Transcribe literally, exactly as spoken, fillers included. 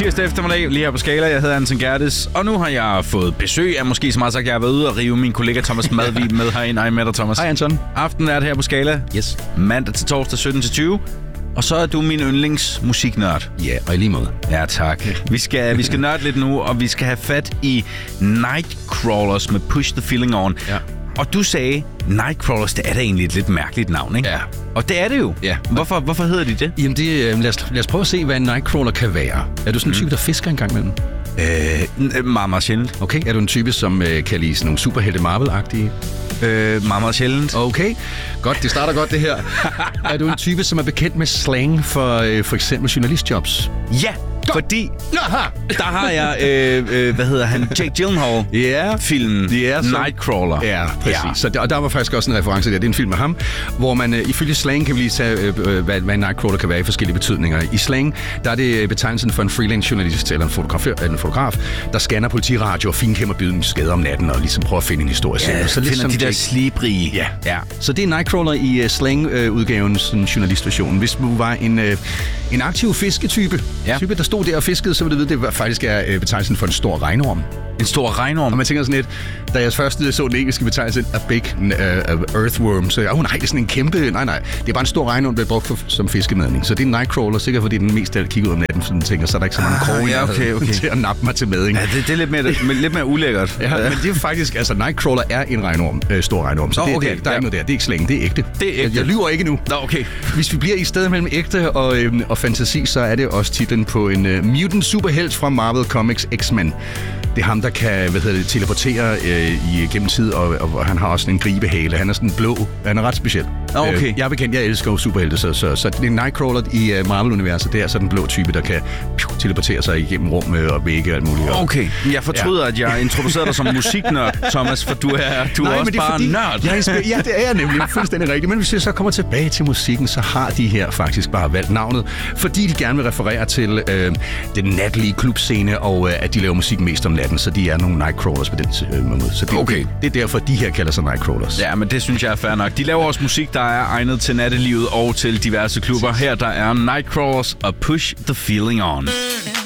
Tirsdag eftermiddag, lige her på Skala. Jeg hedder Anton Gerdes, og nu har jeg fået besøg af, måske så meget sagt, jeg har været ude og rive min kollega Thomas Madvig med herind. Hej med dig, Thomas. Hej, Anton. Aftenen er det her på Skala. Yes. Mandag til torsdag sytten til tyve. Og så er du min yndlingsmusiknørd. Ja, yeah, og i lige måde. Ja, tak. Vi skal, vi skal nørde lidt nu, og vi skal have fat i Nightcrawlers med Push the Feeling On. Ja. Og du sagde, Nightcrawlers, det er da egentlig et lidt mærkeligt navn, ikke? Ja. Og det er det jo. Ja. Hvorfor, hvorfor hedder de det? Jamen, det, lad, os, lad os prøve at se, hvad en Nightcrawler kan være. Er du sådan en type, der fisker en gang imellem? Øh, meget, meget sjældent. Okay. Er du en type, som øh, kan lide sådan nogle superhelte Marvel-agtige? Øh, meget, meget sjældent. Okay. Godt, det starter godt, det her. Er du en type, som er bekendt med slang for øh, for eksempel journalistjobs? Ja, fordi Aha. der har jeg, øh, øh, hvad hedder han, Jake Gyllenhaal, yeah. filmen yeah, så... Nightcrawler. Ja, præcis. Ja. Så der, og der var faktisk også en reference der. Det er en film med ham, hvor man øh, ifølge slang kan vi lige tage, øh, hvad, hvad en Nightcrawler kan være i forskellige betydninger. I slang, der er det betegnelsen for en freelance journalist eller en fotograf, en fotograf der scanner politiradio og finkæmmer byen skade om natten og ligesom prøver at finde en historie. Ja, så ligesom de der slibrige. Ja. ja. Så det er Nightcrawler i uh, slang-udgaven, uh, sådan journalistversionen. Hvis du var en, uh, en aktiv fisketype, ja. type, der stod der og fiskede, så vil du vide, det faktisk er uh, betegnelsen for en stor regnorm. En stor regnorm? Og man tænker sådan lidt, da jeg først så den engelske betegnelse, a big uh, earthworm, så oh, nej, det er sådan en kæmpe, nej nej, det er bare en stor regnorm, der er brugt for, som fiskemadning. Så det er en Nightcrawler, sikkert fordi den mest der kigger ud om natten, så den tænker, så er der ikke så mange kroge, ja, okay, okay. til at nappe mig til mading. Ja, det, det er lidt mere, lidt mere ulækkert. Ja, men det er faktisk, altså Nightcrawler er en regnorm, øh, stor regnorm, så oh, det, okay. det, der er ja. ikke noget der. Det er ikke slang, det er ægte. Det er ægte. Jeg, jeg lyver ikke nu. Nå, okay. Hvis vi bliver i stedet mellem ægte og, øh, og fantasi, så er det også titlen på en uh, mutant superhelt fra Marvel Comics X-Men. Det er ham, der kan hvad hedder det, teleportere øh, i gennem tid, og, og han har også en gribehale. Han er sådan blå. Han er ret speciel. Okay. Øh, jeg er bekendt, jeg elsker jo superhelte, så, så, så det er en Nightcrawler i uh, Marvel-universet. Det er så den blå type, der kan piu, teleportere sig igennem rum øh, og vægge og alt muligt. Okay. Jeg fortryder, ja. at jeg introducerede dig som musiknørd, Thomas, for du er, du Nej, er også det er bare fordi, nørd. Jeg er, ja, det er jeg nemlig fuldstændig rigtigt. Men hvis jeg så kommer tilbage til musikken, så har de her faktisk bare valgt navnet, fordi de gerne vil referere til øh, den natlige klubscene, og øh, at de laver musik mest om natten, så de er nogle Nightcrawlers på den øh, måde. Så det, okay. det, det er derfor, de her kalder sig Nightcrawlers. Ja, men det synes jeg er fair nok. De laver også musik, der er egnet til nattelivet og til diverse klubber. Her der er Nightcrawlers og Push the Feeling On.